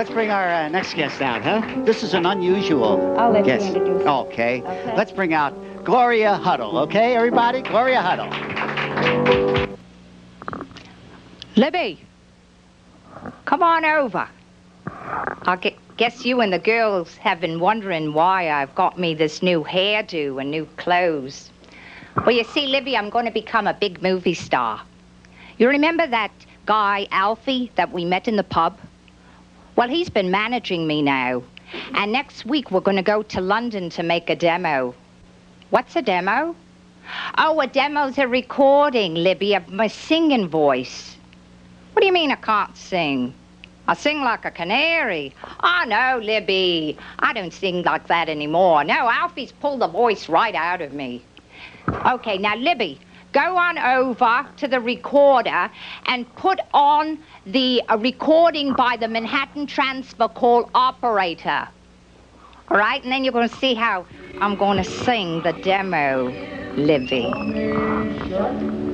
Let's bring our next guest out, huh? This is an unusual I'll let guest. you introduce him. Okay. Let's bring out Gloria Huddle, okay, everybody? Gloria Huddle. Libby, come on over. I guess you and the girls have been wondering why I've got me this new hairdo and new clothes. Well, you see, Libby, I'm going to become a big movie star. You remember that guy, Alfie, that we met in the pub? Well, he's been managing me now. And next week, we're going to go to London to make a demo. What's a demo? Oh, a demo's a recording, Libby, of my singing voice. What do you mean I can't sing? I sing like a canary. Oh, no, Libby. I don't sing like that anymore. No, Alfie's pulled the voice right out of me. Okay, now, Libby, go on over to the recorder and put on the recording by the Manhattan Transfer Call operator. All right? And then you're going to see how I'm going to sing the demo, Libby.